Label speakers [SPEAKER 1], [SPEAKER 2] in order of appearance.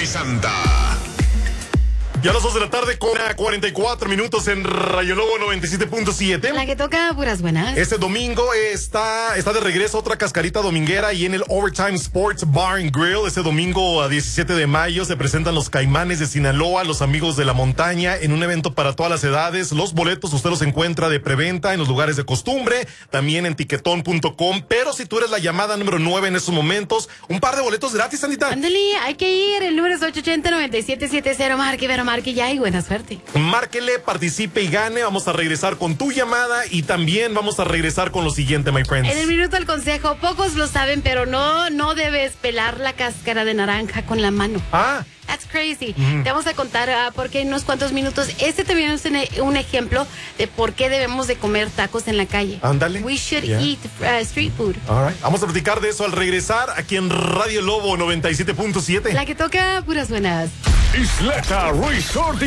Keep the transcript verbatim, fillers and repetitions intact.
[SPEAKER 1] Santa.
[SPEAKER 2] Y a las dos de la tarde con cuarenta y cuatro minutos en Radio Lobo noventa y siete punto siete.
[SPEAKER 3] La que toca puras buenas.
[SPEAKER 2] Este domingo está, está de regreso otra cascarita dominguera y en el Overtime Sports Bar and Grill. Este domingo a diecisiete de mayo se presentan los Caimanes de Sinaloa, los Amigos de la Montaña, en un evento para todas las edades. Los boletos usted los encuentra de preventa en los lugares de costumbre, también en tiquetón punto com. Pero si tú eres la llamada número nueve en estos momentos, un par de boletos gratis, Anita.
[SPEAKER 3] Ándale, hay que ir. El número es ocho ocho cero, nueve siete siete cero. Marque, pero marque ya y buena suerte.
[SPEAKER 2] Márquele, participe y gane. Vamos a regresar con tu llamada y también vamos a regresar con lo siguiente, my friends.
[SPEAKER 3] En el minuto del consejo, pocos lo saben, pero no, no debes pelar la cáscara de naranja con la mano.
[SPEAKER 2] Ah.
[SPEAKER 3] That's crazy.
[SPEAKER 2] Mm.
[SPEAKER 3] Te vamos a contar uh, por qué en unos cuantos minutos. Este también es un, un ejemplo de por qué debemos de comer tacos en la calle.
[SPEAKER 2] Ándale.
[SPEAKER 3] We should
[SPEAKER 2] Yeah.
[SPEAKER 3] eat uh, street food.
[SPEAKER 2] All right. Vamos a platicar de eso al regresar aquí en Radio Lobo noventa y siete punto siete.
[SPEAKER 3] La que toca puras buenas.
[SPEAKER 1] Isleta Resort